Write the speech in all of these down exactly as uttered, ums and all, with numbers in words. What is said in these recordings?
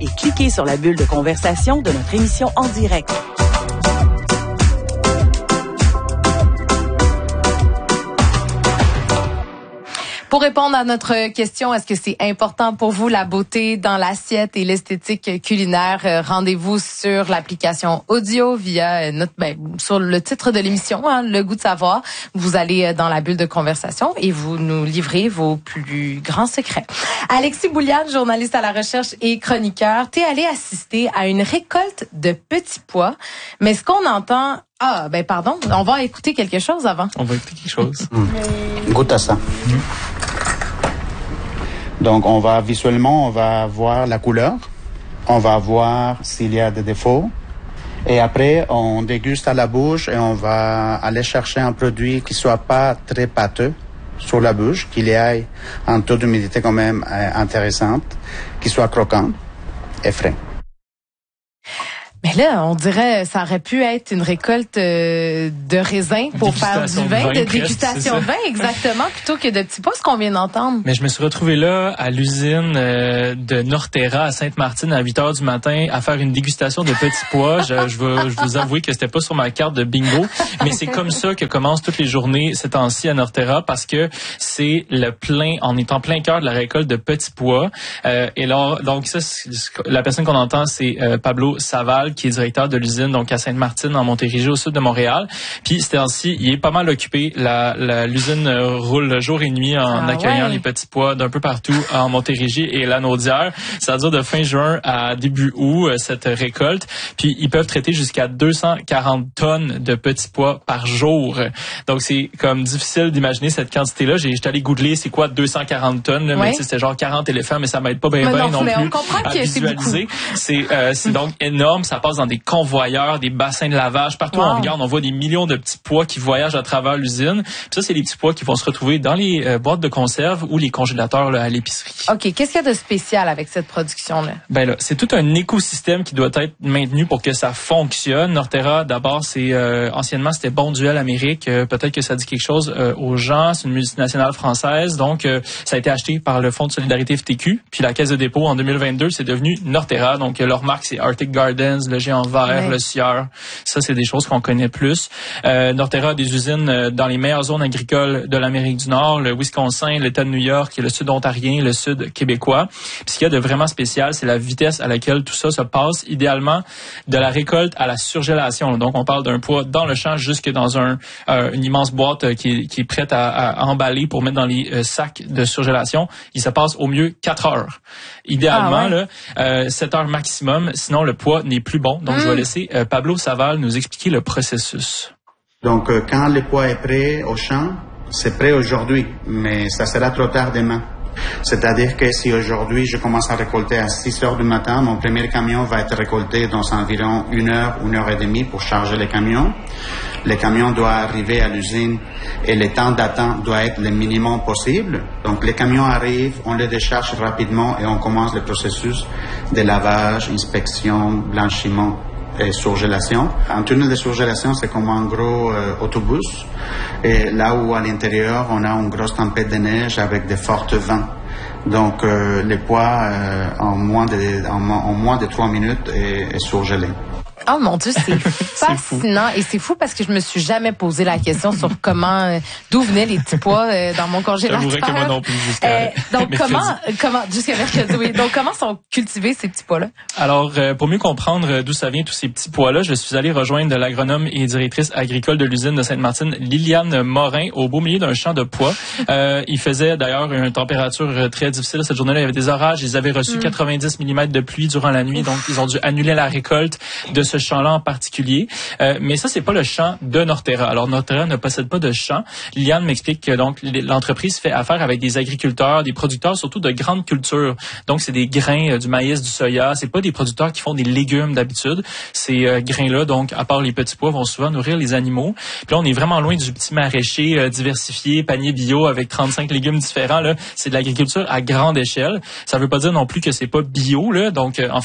et cliquez sur la bulle de conversation de notre émission en direct. Pour répondre à notre question, est-ce que c'est important pour vous la beauté dans l'assiette et l'esthétique culinaire? Euh, rendez-vous sur l'application audio via notre, ben, sur le titre de l'émission, hein, Le Goût de savoir. Vous allez dans la bulle de conversation et vous nous livrez vos plus grands secrets. Alexis Bouliane, journaliste à la recherche et chroniqueur, t'es allé assister à une récolte de petits pois. Mais ce qu'on entend... Ah, ben pardon, on va écouter quelque chose avant. On va écouter quelque chose. Mmh. Goûte à ça. Mmh. Donc, on va visuellement, on va voir la couleur, on va voir s'il y a des défauts, et après, on déguste à la bouche et on va aller chercher un produit qui soit pas très pâteux sur la bouche, qu'il y ait un taux d'humidité quand même euh, intéressant, qui soit croquant et frais. Mais là, on dirait ça aurait pu être une récolte euh, de raisins pour faire du vin, de, vin, de dégustation de vin, exactement, plutôt que de petits pois, ce qu'on vient d'entendre. Mais je me suis retrouvé là, à l'usine euh, de Norterra, à Sainte-Martine, à huit heures du matin, à faire une dégustation de petits pois. Je, je veux je vous avouer que c'était pas sur ma carte de bingo, mais c'est comme ça que commencent toutes les journées ces temps-ci à Norterra, parce que c'est le plein, on est en plein cœur de la récolte de petits pois. Euh, et là, donc ça, la personne qu'on entend, c'est euh, Pablo Saval, qui est directeur de l'usine donc à Sainte-Martine en Montérégie au sud de Montréal. Puis c'était ainsi, il est pas mal occupé. La, la l'usine roule jour et nuit en ah, accueillant ouais. les petits pois d'un peu partout en Montérégie et la Naudière. Ça dure de fin juin à début août cette récolte. Puis ils peuvent traiter jusqu'à deux cent quarante tonnes de petits pois par jour. Donc c'est comme difficile d'imaginer cette quantité-là. J'ai j'étais allé googler c'est quoi deux cent quarante tonnes, là, ouais. mais c'était genre quarante éléphants, mais ça m'aide pas bien bien non, non plus à visualiser. C'est euh, c'est donc énorme. Ça passe dans des convoyeurs, des bassins de lavage. Partout wow. où on regarde, on voit des millions de petits pois qui voyagent à travers l'usine. Puis ça, c'est les petits pois qui vont se retrouver dans les euh, boîtes de conserve ou les congélateurs là, à l'épicerie. OK. Qu'est-ce qu'il y a de spécial avec cette production-là? Ben là, c'est tout un écosystème qui doit être maintenu pour que ça fonctionne. Norterra, d'abord, c'est euh, anciennement, c'était Bonduelle Amérique. Euh, peut-être que ça dit quelque chose euh, aux gens. C'est une multinationale française. Donc, euh, ça a été acheté par le Fonds de solidarité F T Q. Puis la Caisse de dépôt, en deux mille vingt-deux, c'est devenu Norterra. Donc, euh, leur marque, c'est Arctic Gardens, le géant vert, ouais. le sieur. Ça, c'est des choses qu'on connaît plus. Euh, Norterra a des usines euh, dans les meilleures zones agricoles de l'Amérique du Nord, le Wisconsin, l'État de New York, le sud ontarien, le sud québécois. Puis ce qu'il y a de vraiment spécial, c'est la vitesse à laquelle tout ça se passe, idéalement de la récolte à la surgélation. Donc, on parle d'un pois dans le champ jusque dans un euh, une immense boîte euh, qui, est, qui est prête à, à emballer pour mettre dans les euh, sacs de surgélation. Il se passe au mieux quatre heures. Idéalement, ah ouais. là, euh, sept heures maximum. Sinon, le pois n'est plus bon. Donc, mmh. je vais laisser euh, Pablo Saval nous expliquer le processus. Donc, euh, quand le pois est prêt au champ, c'est prêt aujourd'hui, mais ça sera trop tard demain. C'est-à-dire que si aujourd'hui je commence à récolter à six heures du matin, mon premier camion va être récolté dans environ une heure, une heure et demie pour charger les camions. Le camion doit arriver à l'usine et le temps d'attente doit être le minimum possible. Donc les camions arrivent, on les décharge rapidement et on commence le processus de lavage, inspection, blanchiment et surgélation. Un tunnel de surgélation, c'est comme un gros euh, autobus. Et là où à l'intérieur, on a une grosse tempête de neige avec de forts vents. Donc, euh, les pois, euh, en, moins de, en, en moins de trois minutes, est, est surgelé. Oh mon Dieu, c'est fascinant. Et c'est fou parce que je me suis jamais posé la question sur comment, euh, d'où venaient les petits pois euh, dans mon congélateur. J'avouerais que moi non plus jusqu'à euh, Donc comment, comment, jusqu'à mercredi, oui. Donc comment sont cultivés ces petits pois-là? Alors, euh, pour mieux comprendre d'où ça vient tous ces petits pois-là, je suis allé rejoindre l'agronome et directrice agricole de l'usine de Sainte-Martine, Liliane Morin, au beau milieu d'un champ de pois. Euh, il faisait d'ailleurs une température très difficile cette journée-là. Il y avait des orages. Ils avaient reçu mm. quatre-vingt-dix millimètres de pluie durant la nuit. Ouf. Donc, ils ont dû annuler la récolte de ce champ-là en particulier. Euh, mais ça, c'est pas le champ de Norterra. Alors, Norterra ne possède pas de champ. Liliane m'explique que donc l'entreprise fait affaire avec des agriculteurs, des producteurs surtout de grandes cultures. Donc, c'est des grains, euh, du maïs, du soya. C'est pas des producteurs qui font des légumes d'habitude. Ces euh, grains-là, donc, à part les petits pois, vont souvent nourrir les animaux. Puis là, on est vraiment loin du petit maraîcher euh, diversifié, panier bio avec trente-cinq légumes différents. Là, c'est de l'agriculture à grande échelle. Ça veut pas dire non plus que c'est pas bio. Là. Donc, euh, en fait, il y a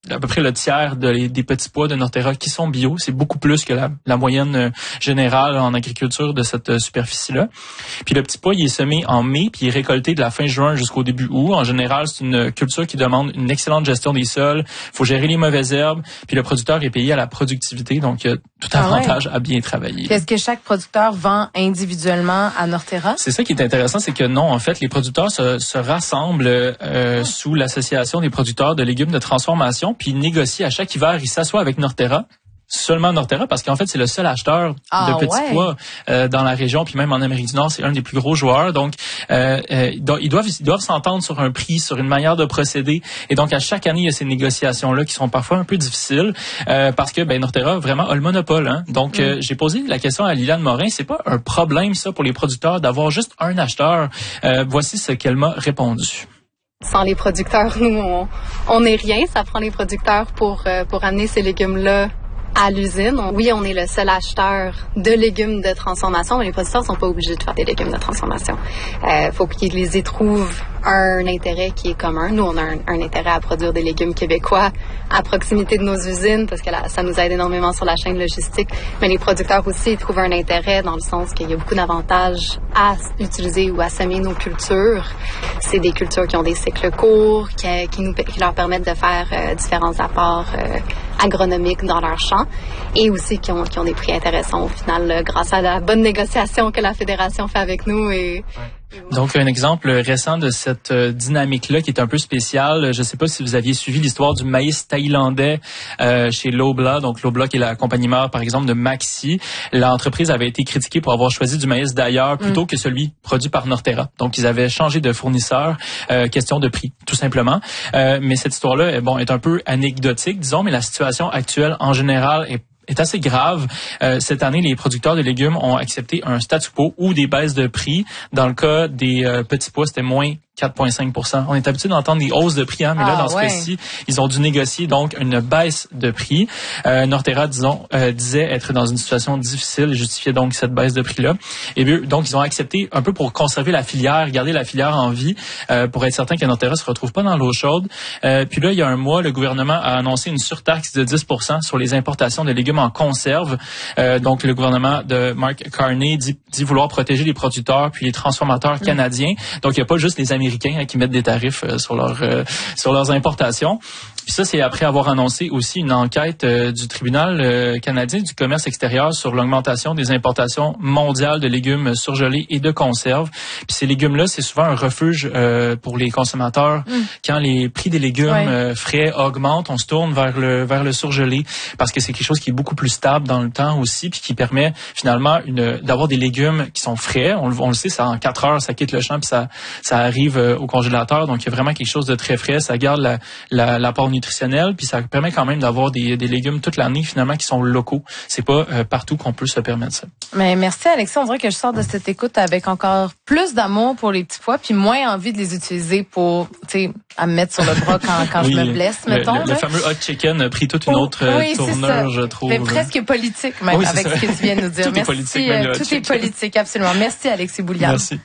à peu près le tiers de, des petits pois de Norterra qui sont bio. C'est beaucoup plus que la, la moyenne générale en agriculture de cette superficie-là. Puis le petit pois, il est semé en mai, puis il est récolté de la fin juin jusqu'au début août. En général, c'est une culture qui demande une excellente gestion des sols. Il faut gérer les mauvaises herbes, puis le producteur est payé à la productivité, donc il y a tout avantage ah ouais. à bien travailler. Est-ce que chaque producteur vend individuellement à Norterra? C'est ça qui est intéressant, c'est que non, en fait, les producteurs se, se rassemblent euh, oh. sous l'association des producteurs de légumes de transformation, puis ils négocient à chaque hiver, ils s'assoient avec Norterra. Seulement Norterra, parce qu'en fait, c'est le seul acheteur ah, de petits ouais. pois euh, dans la région, puis même en Amérique du Nord, c'est un des plus gros joueurs. Donc, euh, euh, ils doivent ils doivent s'entendre sur un prix, sur une manière de procéder. Et donc, à chaque année, il y a ces négociations-là qui sont parfois un peu difficiles, euh, parce que ben Norterra vraiment a le monopole. Hein. Donc, mm. euh, j'ai posé la question à Liliane Morin, c'est pas un problème ça pour les producteurs d'avoir juste un acheteur. Euh, voici ce qu'elle m'a répondu. Sans les producteurs, nous, on, on n'est rien. Ça prend les producteurs pour euh, pour amener ces légumes-là à l'usine. Oui, on est le seul acheteur de légumes de transformation, mais les producteurs ne sont pas obligés de faire des légumes de transformation. Il euh, faut qu'ils y trouvent un intérêt qui est commun. Nous, on a un, un intérêt à produire des légumes québécois à proximité de nos usines parce que là, ça nous aide énormément sur la chaîne logistique. Mais les producteurs aussi ils trouvent un intérêt dans le sens qu'il y a beaucoup d'avantages à utiliser ou à semer nos cultures. C'est des cultures qui ont des cycles courts, qui, qui, nous, qui leur permettent de faire euh, différents apports euh, agronomiques dans leur champ et aussi qui ont, qui ont des prix intéressants au final là, grâce à la bonne négociation que la Fédération fait avec nous. Et, Donc, un exemple récent de cette dynamique-là qui est un peu spéciale. Je ne sais pas si vous aviez suivi l'histoire du maïs thaïlandais euh, chez Loblaw. Donc, Loblaw qui est la compagnie mère, par exemple, de Maxi. L'entreprise avait été critiquée pour avoir choisi du maïs d'ailleurs plutôt mm. que celui produit par Norterra. Donc, ils avaient changé de fournisseur. Euh, question de prix, tout simplement. Euh, mais cette histoire-là est, bon, est un peu anecdotique, disons, mais la situation actuelle, en général, est est assez grave. Euh, cette année, les producteurs de légumes ont accepté un statu quo ou des baisses de prix. Dans le cas des euh, petits pois, c'était moins quatre virgule cinq pour cent. On est habitué d'entendre des hausses de prix, hein, mais ah, là, dans ce ouais. cas-ci, ils ont dû négocier donc une baisse de prix. Euh, Norterra, disons, euh, disait être dans une situation difficile et justifiait donc cette baisse de prix-là. Et bien, donc, ils ont accepté un peu pour conserver la filière, garder la filière en vie, euh, pour être certain que Norterra se retrouve pas dans l'eau chaude. Euh, puis là, il y a un mois, le gouvernement a annoncé une surtaxe de dix pour cent sur les importations de légumes en conserve. Euh, donc, le gouvernement de Mark Carney dit, dit vouloir protéger les producteurs puis les transformateurs mmh. canadiens. Donc, il n'y a pas juste les Américains Américains qui mettent des tarifs euh, sur leur euh, sur leurs importations. Puis ça, c'est après avoir annoncé aussi une enquête euh, du tribunal euh, canadien du commerce extérieur sur l'augmentation des importations mondiales de légumes surgelés et de conserves. Puis ces légumes-là, c'est souvent un refuge euh, pour les consommateurs. Mm. Quand les prix des légumes ouais. euh, frais augmentent, on se tourne vers le vers le surgelé parce que c'est quelque chose qui est beaucoup plus stable dans le temps aussi, puis qui permet finalement une d'avoir des légumes qui sont frais. On, on le sait, ça en quatre heures, ça quitte le champ puis ça ça arrive euh, au congélateur. Donc il y a vraiment quelque chose de très frais. Ça garde la la l'apport nutritionnel, puis ça permet quand même d'avoir des, des légumes toute l'année finalement qui sont locaux. C'est pas euh, partout qu'on peut se permettre ça. Mais merci Alexis, on dirait que je sors de cette écoute avec encore plus d'amour pour les petits pois, puis moins envie de les utiliser pour, tu sais, à me mettre sur le bras quand, quand oui, je me blesse, le, mettons. Le, le fameux hot chicken a pris toute une autre oh, oui, tournure, je trouve. Mais presque politique même, oui, avec ça. Ce que tu viens de nous dire. Tout merci, est politique, même euh, le tout chicken. est politique, absolument. Merci Alexis Bouliane. Merci.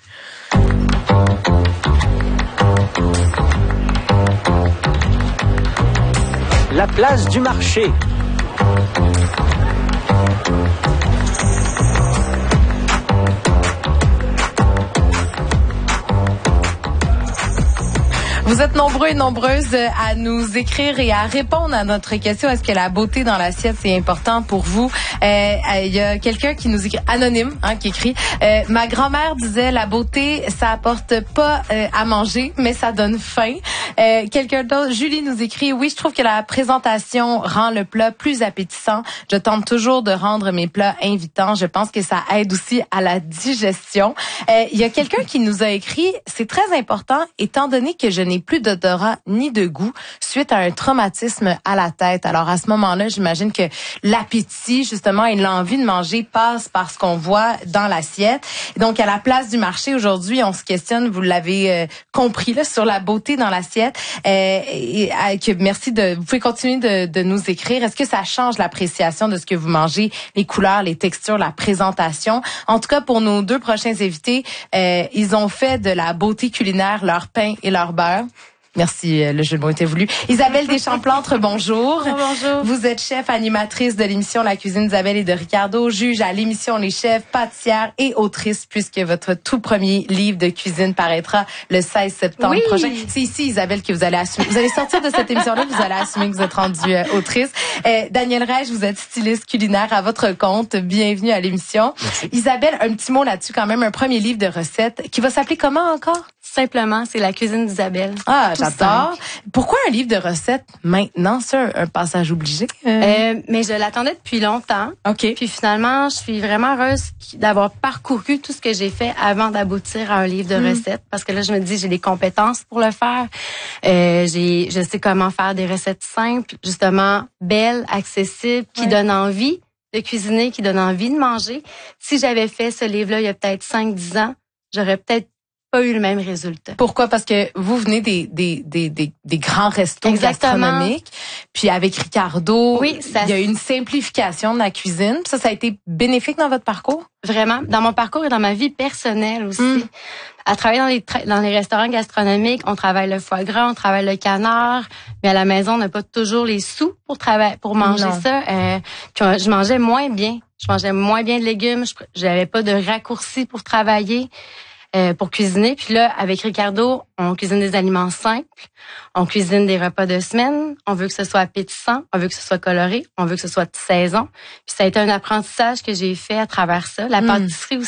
La place du marché. Vous êtes nombreux et nombreuses à nous écrire et à répondre à notre question. Est-ce que la beauté dans l'assiette, c'est important pour vous? Il euh, y a quelqu'un qui nous écrit, anonyme, hein, qui écrit, euh, ma grand-mère disait la beauté, ça apporte pas euh, à manger, mais ça donne faim. Euh, quelqu'un d'autre, Julie nous écrit, oui, je trouve que la présentation rend le plat plus appétissant. Je tente toujours de rendre mes plats invitants. Je pense que ça aide aussi à la digestion. Il euh, y a quelqu'un qui nous a écrit, c'est très important, étant donné que je n'ai plus d'odorat ni de goût suite à un traumatisme à la tête. Alors à ce moment-là, j'imagine que l'appétit, justement, et l'envie de manger passe par ce qu'on voit dans l'assiette. Donc à la place du marché aujourd'hui, on se questionne, vous l'avez euh, compris là, sur la beauté dans l'assiette. Euh, et, et, que merci de, vous pouvez continuer de, de nous écrire. Est-ce que ça change l'appréciation de ce que vous mangez, les couleurs, les textures, la présentation? En tout cas, pour nos deux prochains invités, euh, ils ont fait de la beauté culinaire leur pain et leur beurre. Merci, le jeu de mots était voulu. Isabelle Deschamps-Plantre, bonjour. Oh, bonjour. Vous êtes chef animatrice de l'émission La Cuisine d'Isabelle et de Ricardo, juge à l'émission Les Chefs, pâtissière et autrice, puisque votre tout premier livre de cuisine paraîtra le seize septembre oui. prochain. C'est ici, Isabelle, que vous allez assumer. Vous allez sortir de cette émission-là, vous allez assumer que vous êtes rendue euh, autrice. Euh, Daniel Reich, vous êtes styliste culinaire à votre compte. Bienvenue à l'émission. Merci. Isabelle, un petit mot là-dessus quand même, un premier livre de recettes qui va s'appeler comment encore? Simplement, c'est La Cuisine d'Isabelle. Ah, j'adore. Pourquoi un livre de recettes maintenant? C'est un, un passage obligé? Euh... Euh, mais je l'attendais depuis longtemps. OK. Puis finalement, je suis vraiment heureuse d'avoir parcouru tout ce que j'ai fait avant d'aboutir à un livre de mmh. recettes. Parce que là, je me dis, j'ai des compétences pour le faire. Euh, j'ai, je sais comment faire des recettes simples, justement, belles, accessibles, qui ouais. donnent envie de cuisiner, qui donnent envie de manger. Si j'avais fait ce livre-là il y a peut-être cinq dix ans, j'aurais peut-être pas eu le même résultat. Pourquoi? Parce que vous venez des des des des, des grands restos Exactement. gastronomiques, puis avec Ricardo, oui, ça, il y a eu une simplification de la cuisine. Ça, ça a été bénéfique dans votre parcours? Vraiment, dans mon parcours et dans ma vie personnelle aussi. Mm. À travailler dans les tra- dans les restaurants gastronomiques, on travaille le foie gras, on travaille le canard, mais à la maison, on n'a pas toujours les sous pour travailler pour manger non. ça. Euh, puis je mangeais moins bien. Je mangeais moins bien de légumes. Je j'avais pas de raccourcis pour travailler. Euh, pour cuisiner. Puis là, avec Ricardo, on cuisine des aliments simples, on cuisine des repas de semaine, on veut que ce soit appétissant, on veut que ce soit coloré, on veut que ce soit de saison. Puis ça a été un apprentissage que j'ai fait à travers ça. La mmh. pâtisserie aussi.